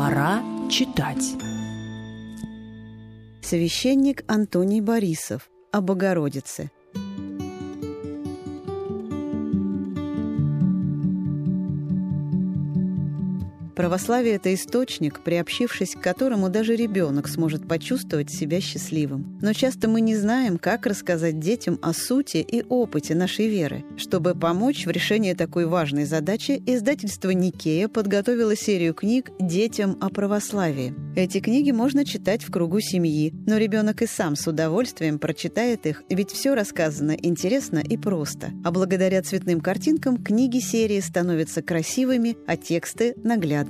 Пора читать. Священник Антоний Борисов о Богородице. Православие – это источник, приобщившись к которому даже ребенок сможет почувствовать себя счастливым. Но часто мы не знаем, как рассказать детям о сути и опыте нашей веры. Чтобы помочь в решении такой важной задачи, издательство «Никея» подготовило серию книг детям о православии. Эти книги можно читать в кругу семьи, но ребенок и сам с удовольствием прочитает их, ведь все рассказано интересно и просто. А благодаря цветным картинкам книги серии становятся красивыми, а тексты – наглядными.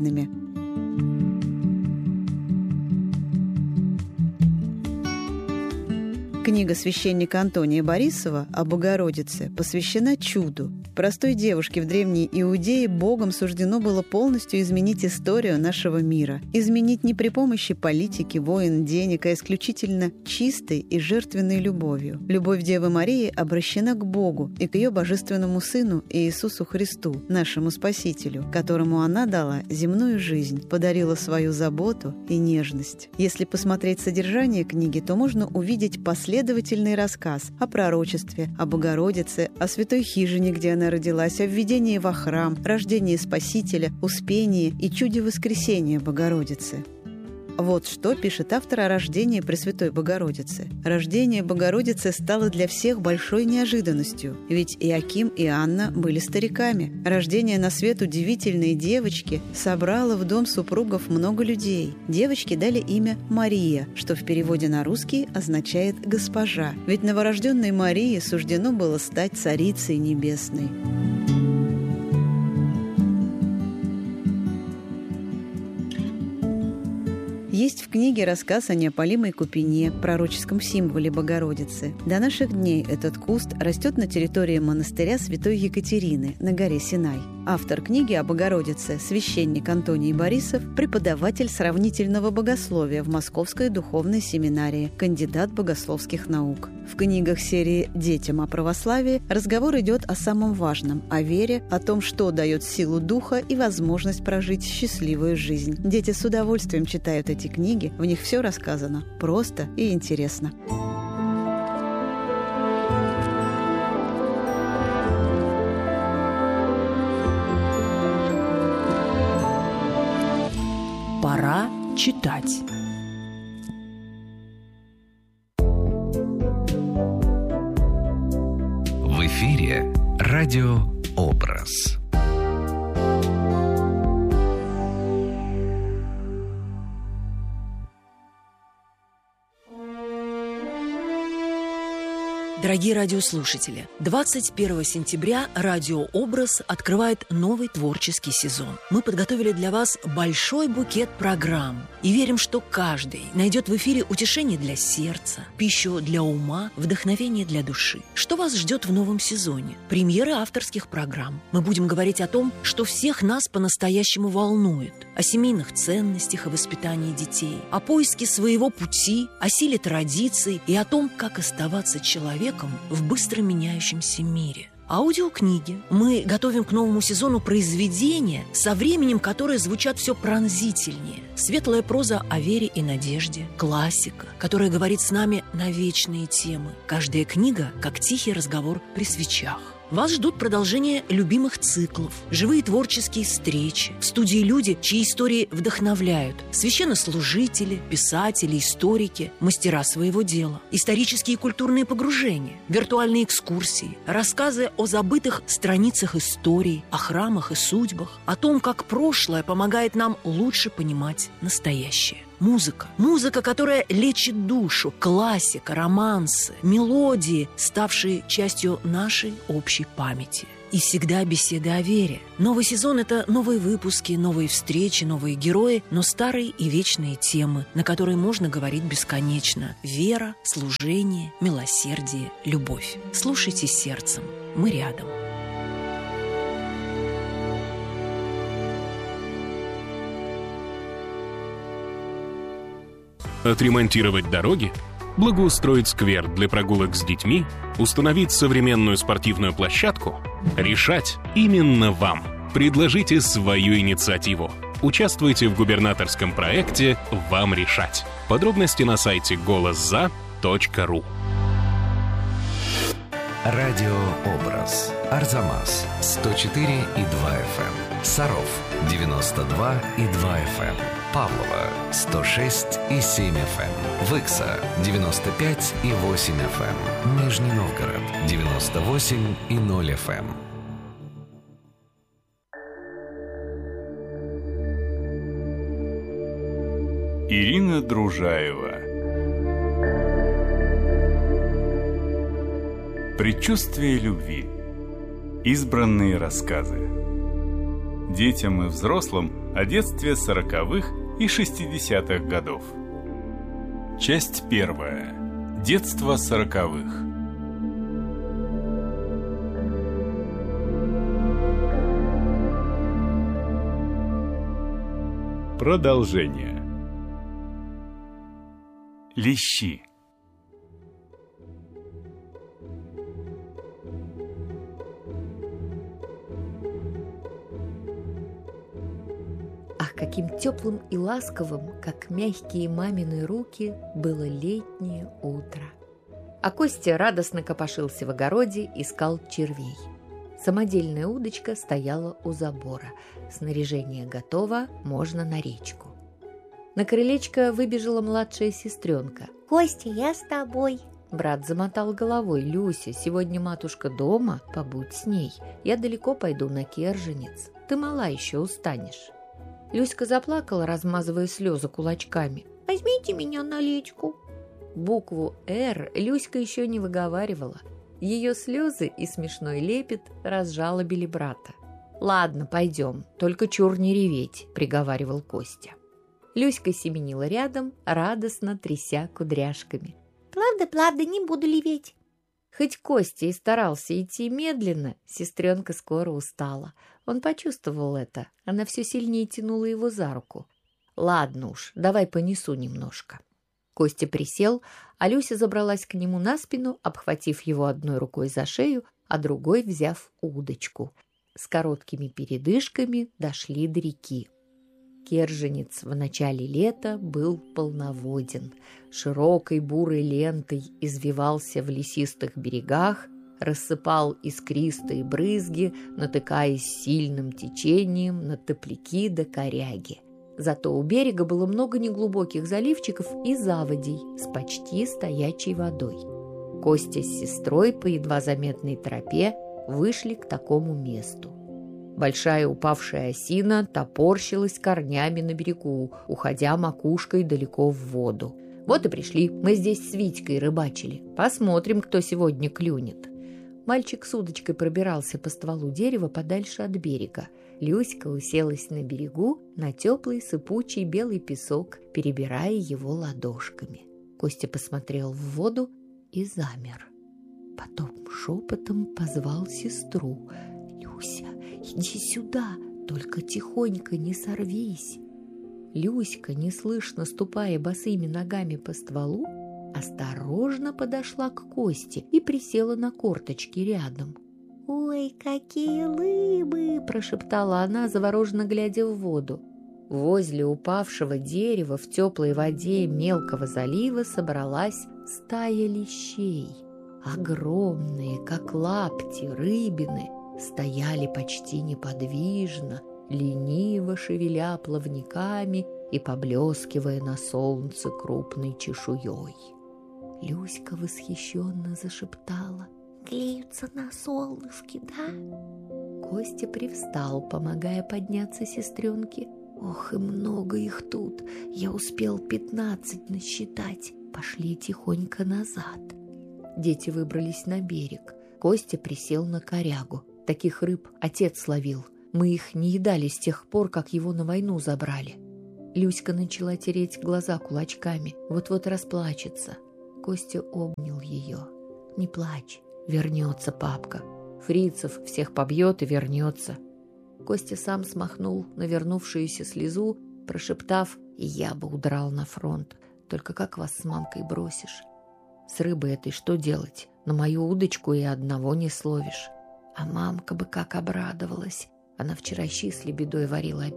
Книга священника Антония Борисова о Богородице посвящена чуду. Простой девушке в Древней Иудее Богом суждено было полностью изменить историю нашего мира. Изменить не при помощи политики, войн, денег, а исключительно чистой и жертвенной любовью. Любовь Девы Марии обращена к Богу и к ее божественному Сыну Иисусу Христу, нашему Спасителю, которому она дала земную жизнь, подарила свою заботу и нежность. Если посмотреть содержание книги, то можно увидеть последовательный рассказ о пророчестве, о Богородице, о святой хижине, где она родилась, о введении во храм, рождении Спасителя, успении и чуде воскресения Богородицы. Вот что пишет автор о рождении Пресвятой Богородицы. Рождение Богородицы стало для всех большой неожиданностью, ведь Иоаким и Анна были стариками. Рождение на свет удивительной девочки собрало в дом супругов много людей. Девочке дали имя Мария, что в переводе на русский означает «госпожа», ведь новорожденной Марии суждено было стать Царицей Небесной. Есть в книге рассказ о неопалимой купине, пророческом символе Богородицы. До наших дней этот куст растет на территории монастыря Святой Екатерины на горе Синай. Автор книги о Богородице, священник Антоний Борисов, преподаватель сравнительного богословия в Московской духовной семинарии, кандидат богословских наук. В книгах серии «Детям о православии» разговор идет о самом важном – о вере, о том, что дает силу духа и возможность прожить счастливую жизнь. Дети с удовольствием читают эти книги, в них все рассказано просто и интересно. Пора читать. В эфире радиообраз. Дорогие радиослушатели, 21 сентября «Радиообраз» открывает новый творческий сезон. Мы подготовили для вас большой букет программ и верим, что каждый найдет в эфире утешение для сердца, пищу для ума, вдохновение для души. Что вас ждет в новом сезоне? Премьеры авторских программ. Мы будем говорить о том, что всех нас по-настоящему волнует, о семейных ценностях и воспитании детей, о поиске своего пути, о силе традиций и о том, как оставаться человеком в быстро меняющемся мире. Аудиокниги. Мы готовим к новому сезону произведения, со временем которые звучат все пронзительнее. Светлая проза о вере и надежде. Классика, которая говорит с нами на вечные темы. Каждая книга, как тихий разговор при свечах. Вас ждут продолжение любимых циклов, живые творческие встречи, в студии люди, чьи истории вдохновляют, священнослужители, писатели, историки, мастера своего дела, исторические и культурные погружения, виртуальные экскурсии, рассказы о забытых страницах истории, о храмах и судьбах, о том, как прошлое помогает нам лучше понимать настоящее. Музыка. Музыка, которая лечит душу. Классика, романсы, мелодии, ставшие частью нашей общей памяти. И всегда беседы о вере. Новый сезон – это новые выпуски, новые встречи, новые герои, но старые и вечные темы, на которые можно говорить бесконечно. Вера, служение, милосердие, любовь. Слушайте сердцем. Мы рядом. Отремонтировать дороги? Благоустроить сквер для прогулок с детьми? Установить современную спортивную площадку? Решать именно вам. Предложите свою инициативу. Участвуйте в губернаторском проекте «Вам решать». Подробности на сайте голосза.ру. Радиообраз. Арзамас 104,2 FM. Саров 92,2 FM. Павлово 106,7 FM. Выкса 95,8 FM. Нижний Новгород 98,0 FM. Ирина Дружаева. Предчувствие любви. Избранные рассказы. Детям и взрослым о детстве 40-х и 60-х годов. Часть 1. Детство 40-х. Продолжение. Лещи. Ах, каким теплым и ласковым, как мягкие мамины руки, было летнее утро. А Костя радостно копошился в огороде, искал червей. Самодельная удочка стояла у забора. Снаряжение готово, можно на речку. На крылечко выбежала младшая сестренка. «Костя, я с тобой». Брат замотал головой. «Люся, сегодня матушка дома, побудь с ней. Я далеко пойду на Керженец. Ты мала еще, устанешь». Люська заплакала, размазывая слезы кулачками. «Возьмите меня на речку». Букву «Р» Люська еще не выговаривала. Ее слезы и смешной лепет разжалобили брата. «Ладно, пойдем, только чур не реветь», — приговаривал Костя. Люська семенила рядом, радостно тряся кудряшками. «Правда, не буду реветь». Хоть Костя и старался идти медленно, сестренка скоро устала. Он почувствовал это, она все сильнее тянула его за руку. «Ладно уж, давай понесу немножко». Костя присел, а Люся забралась к нему на спину, обхватив его одной рукой за шею, а другой взяв удочку. С короткими передышками дошли до реки. Керженец в начале лета был полноводен. Широкой бурой лентой извивался в лесистых берегах, рассыпал искристые брызги, натыкаясь сильным течением на топляки да коряги. Зато у берега было много неглубоких заливчиков и заводей с почти стоячей водой. Костя с сестрой по едва заметной тропе вышли к такому месту. Большая упавшая осина топорщилась корнями на берегу, уходя макушкой далеко в воду. «Вот и пришли, мы здесь с Витькой рыбачили. Посмотрим, кто сегодня клюнет». Мальчик с удочкой пробирался по стволу дерева подальше от берега. Люська уселась на берегу на теплый сыпучий белый песок, перебирая его ладошками. Костя посмотрел в воду и замер. Потом шепотом позвал сестру. «Люся, иди сюда, только тихонько не сорвись». Люська, неслышно ступая босыми ногами по стволу, осторожно подошла к Косте и присела на корточки рядом. «Ой, какие лыбы!» – прошептала она, завороженно глядя в воду. Возле упавшего дерева в теплой воде мелкого залива собралась стая лещей. Огромные, как лапти, рыбины стояли почти неподвижно, лениво шевеля плавниками и поблескивая на солнце крупной чешуей. Люська восхищенно зашептала: «Греются на солнышке, да?» Костя привстал, помогая подняться сестренке. «Ох, и много их тут! Я успел 15 насчитать. Пошли тихонько назад». Дети выбрались на берег. Костя присел на корягу. Таких рыб отец ловил. Мы их не едали с тех пор, как его на войну забрали. Люська начала тереть глаза кулачками. Вот-вот расплачется. Костя обнял ее. «Не плачь, вернется папка. Фрицев всех побьет и вернется». Костя сам смахнул навернувшуюся слезу, прошептав: «Я бы удрал на фронт. Только как вас с мамкой бросишь? С рыбой этой что делать? На мою удочку и одного не словишь». А мамка бы как обрадовалась. Она вчера щи с лебедой варила опять.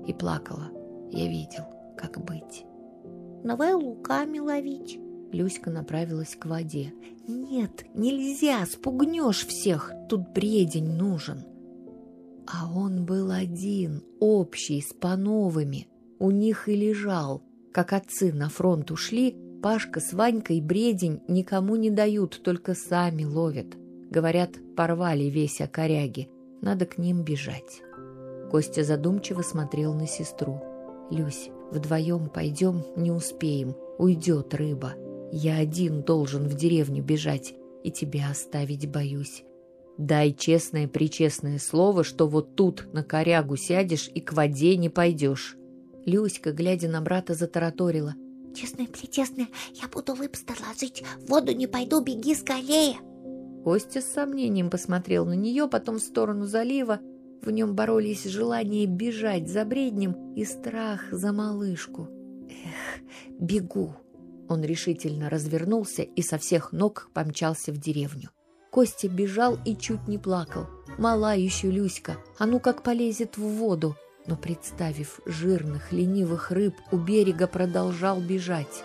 и плакала. Я видел, как быть. Давай луками ловить. Люська направилась к воде. Нет, нельзя, спугнешь всех, тут бредень нужен. А он был один, общий, с Пановыми. У них и лежал. Как отцы на фронт ушли, Пашка с Ванькой бредень никому не дают, только сами ловят. Говорят, порвали весь о коряге. Надо к ним бежать. Костя задумчиво смотрел на сестру. «Люсь, вдвоем пойдем, не успеем. Уйдет рыба. Я один должен в деревню бежать, и тебя оставить боюсь. Дай честное-пречестное слово, что вот тут на корягу сядешь и к воде не пойдешь». Люська, глядя на брата, затараторила. Честное-пречестное, я буду лыб-то ложить, в воду не пойду, беги скорее. Костя с сомнением посмотрел на нее, потом в сторону залива. В нем боролись желание бежать за бреднем и страх за малышку. Бегу. Он решительно развернулся и со всех ног помчался в деревню. Костя бежал и чуть не плакал. Мала еще Люська, а ну как полезет в воду. Но, представив жирных, ленивых рыб, у берега продолжал бежать.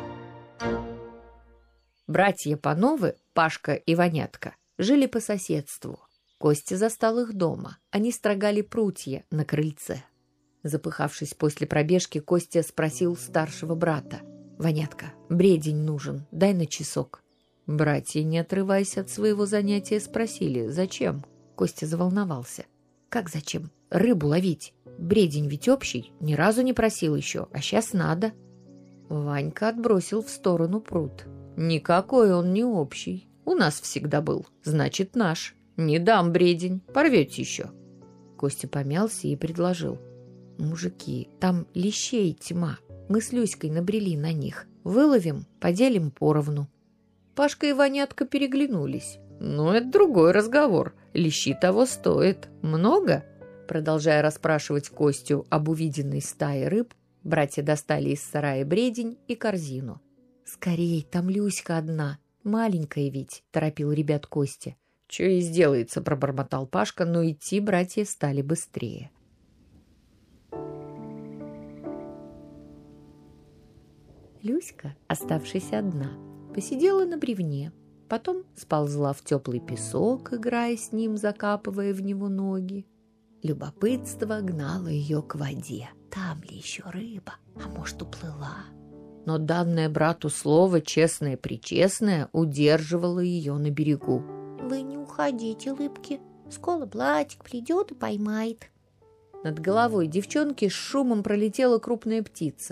Братья Пановы, Пашка и Ванятка, жили по соседству. Костя застал их дома. Они строгали прутья на крыльце. Запыхавшись после пробежки, Костя спросил старшего брата. «Ванятка, бредень нужен, дай на часок». Братья, не отрываясь от своего занятия, спросили, зачем. Костя заволновался. «Как зачем? Рыбу ловить. Бредень ведь общий, ни разу не просил еще, а сейчас надо». Ванька отбросил в сторону прут. «Никакой он не общий. У нас всегда был, значит наш. Не дам бредень, порвете еще». Костя помялся и предложил. «Мужики, там лещей тьма. Мы с Люськой набрели на них. Выловим, поделим поровну». Пашка и Ванятка переглянулись. «Ну, это другой разговор. Лещи того стоит. Много?» Продолжая расспрашивать Костю об увиденной стае рыб, братья достали из сарая бредень и корзину. «Скорей, там Люська одна. Маленькая ведь», — торопил ребят Костя. «Че и сделается», — пробормотал Пашка, но идти братья стали быстрее. Люська, оставшись одна, посидела на бревне, потом сползла в теплый песок, играя с ним, закапывая в него ноги. Любопытство гнало ее к воде. Там ли еще рыба? А может, уплыла? Но данное брату слово честное-пречестное удерживало ее на берегу. Вы не уходите, рыбки. Скоро платик придет и поймает. Над головой девчонки с шумом пролетела крупная птица.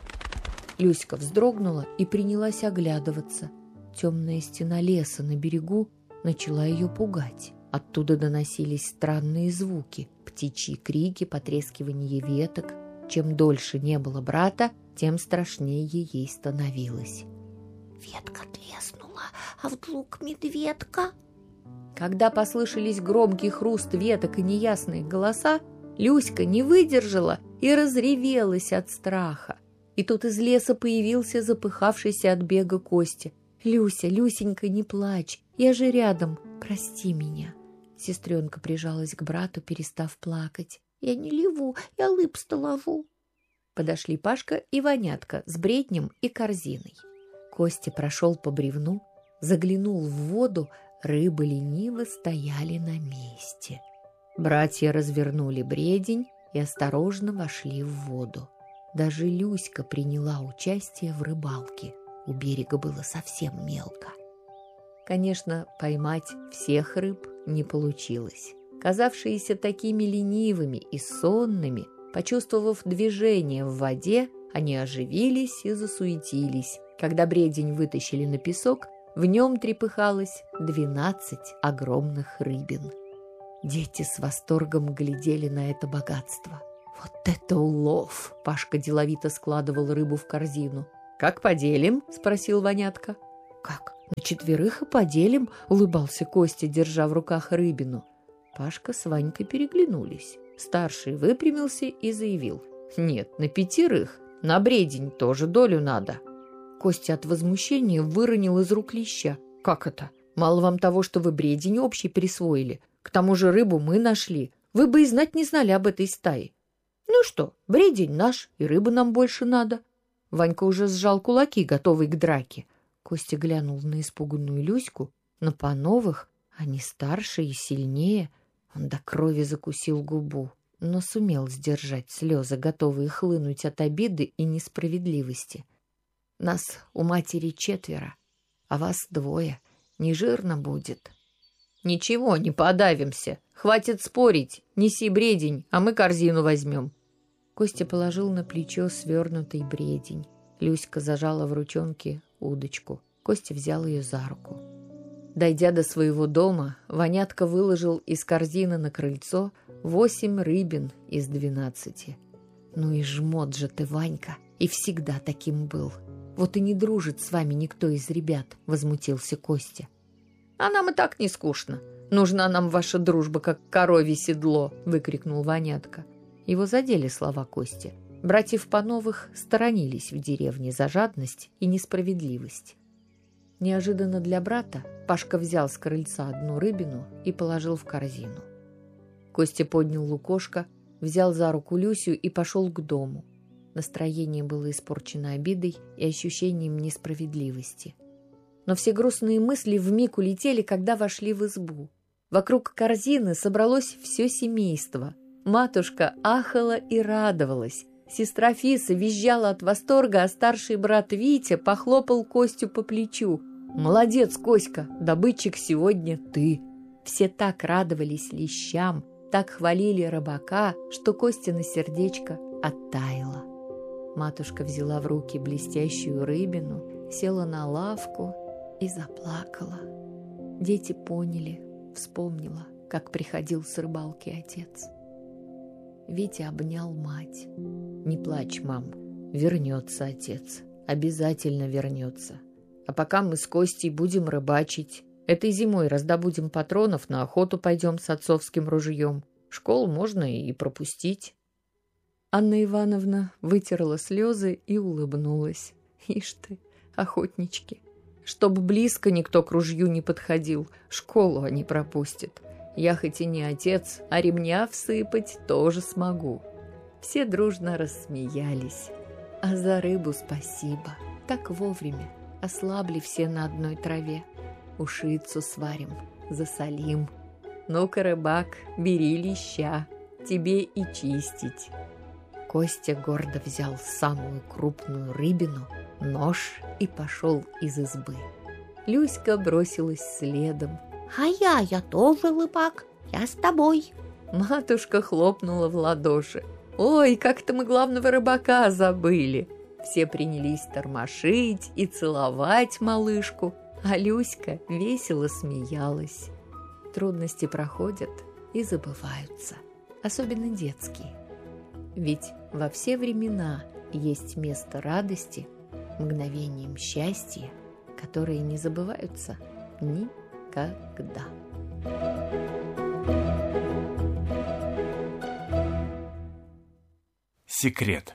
Люська вздрогнула и принялась оглядываться. Темная стена леса на берегу начала ее пугать. Оттуда доносились странные звуки, птичьи крики, потрескивание веток. Чем дольше не было брата, тем страшнее ей становилось. Ветка треснула, а вдруг медведка? Когда послышались громкий хруст веток и неясные голоса, Люська не выдержала и разревелась от страха. И тут из леса появился запыхавшийся от бега Костя. «Люся, Люсенька, не плачь, я же рядом, прости меня». Сестренка прижалась к брату, перестав плакать. «Я не ливу, я лыб-то лову». Подошли Пашка и Ванятка с бреднем и корзиной. Костя прошел по бревну, заглянул в воду, рыбы лениво стояли на месте. Братья развернули бредень и осторожно вошли в воду. Даже Люська приняла участие в рыбалке. У берега было совсем мелко. Конечно, поймать всех рыб не получилось. Казавшиеся такими ленивыми и сонными, почувствовав движение в воде, они оживились и засуетились. Когда бредень вытащили на песок, в нем трепыхалось 12 огромных рыбин. Дети с восторгом глядели на это богатство. «Вот это улов!» — Пашка деловито складывал рыбу в корзину. «Как поделим?» — спросил Ванятка. «Как? На 4 и поделим?» — улыбался Костя, держа в руках рыбину. Пашка с Ванькой переглянулись. Старший выпрямился и заявил: «Нет, на 5, на бредень тоже долю надо». Костя от возмущения выронил из рук леща. «Как это? Мало вам того, что вы бредень общий присвоили? К тому же рыбу мы нашли. Вы бы и знать не знали об этой стае». Ну что, бредень наш, и рыбы нам больше надо. Ванька уже сжал кулаки, готовый к драке. Костя глянул на испуганную Люську, на Пановых, они старше и сильнее. Он до крови закусил губу, но сумел сдержать слезы, готовые хлынуть от обиды и несправедливости. Нас у матери 4, а вас 2, не жирно будет. Ничего, не подавимся, хватит спорить, неси бредень, а мы корзину возьмем. Костя положил на плечо свернутый бредень. Люська зажала в ручонке удочку. Костя взял ее за руку. Дойдя до своего дома, Ванятка выложил из корзины на крыльцо 8 рыбин из 12. Ну и жмот же ты, Ванька, и всегда таким был. Вот и не дружит с вами никто из ребят, возмутился Костя. А нам и так не скучно. Нужна нам ваша дружба, как коровье седло, выкрикнул Ванятка. Его задели слова Кости. Братьев Пановых сторонились в деревне за жадность и несправедливость. Неожиданно для брата Пашка взял с крыльца 1 рыбину и положил в корзину. Костя поднял лукошко, взял за руку Люсю и пошел к дому. Настроение было испорчено обидой и ощущением несправедливости. Но все грустные мысли вмиг улетели, когда вошли в избу. Вокруг корзины собралось все семейство. Матушка ахала и радовалась. Сестра Фиса визжала от восторга, а старший брат Витя похлопал Костю по плечу. «Молодец, Коська, добытчик сегодня ты!» Все так радовались лещам, так хвалили рыбака, что Костина сердечко оттаяло. Матушка взяла в руки блестящую рыбину, села на лавку и заплакала. Дети поняли, вспомнила, как приходил с рыбалки отец. Витя обнял мать. «Не плачь, мам, вернется отец, обязательно вернется. А пока мы с Костей будем рыбачить. Этой зимой раздобудем патронов, на охоту пойдем с отцовским ружьем. Школу можно и пропустить». Анна Ивановна вытерла слезы и улыбнулась. «Ишь ты, охотнички, чтоб близко никто к ружью не подходил, школу они пропустят. Я хоть и не отец, а ремня всыпать тоже смогу». Все дружно рассмеялись. А за рыбу спасибо. Так вовремя. Ослабли все на одной траве. Ушицу сварим, засолим. Ну-ка, рыбак, бери леща. Тебе и чистить. Костя гордо взял самую крупную рыбину, нож и пошел из избы. Люська бросилась следом. А я тоже рыбак, я с тобой. Матушка хлопнула в ладоши. «Ой, как-то мы главного рыбака забыли!» Все принялись тормошить и целовать малышку, а Люська весело смеялась. Трудности проходят и забываются, особенно детские. Ведь во все времена есть место радости, мгновением счастья, которые не забываются никогда. Секрет.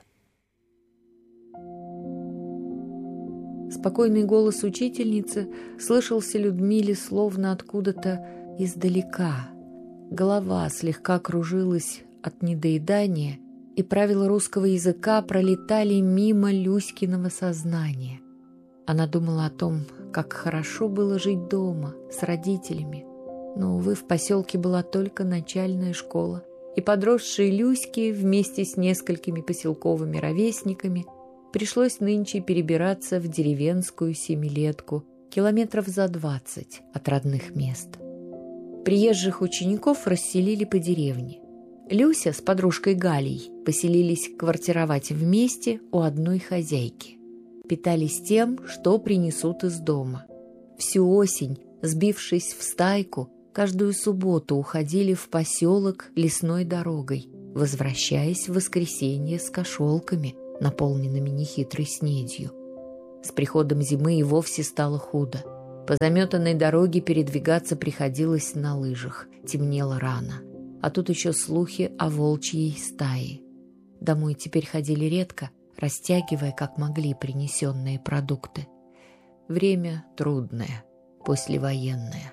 Спокойный голос учительницы слышался Людмиле словно откуда-то издалека. Голова слегка кружилась от недоедания, и правила русского языка пролетали мимо Люськиного сознания. Она думала о том, как хорошо было жить дома, с родителями. Но, увы, в поселке была только начальная школа, и подросшей Люське вместе с несколькими поселковыми ровесниками пришлось нынче перебираться в деревенскую семилетку, километров за 20 от родных мест. Приезжих учеников расселили по деревне. Люся с подружкой Галей поселились квартировать вместе у одной хозяйки. Питались тем, что принесут из дома. Всю осень, сбившись в стайку, каждую субботу уходили в поселок лесной дорогой, возвращаясь в воскресенье с кошелками, наполненными нехитрой снедью. С приходом зимы и вовсе стало худо. По заметанной дороге передвигаться приходилось на лыжах, темнело рано. А тут еще слухи о волчьей стае. Домой теперь ходили редко, растягивая как могли принесенные продукты. Время трудное, послевоенное.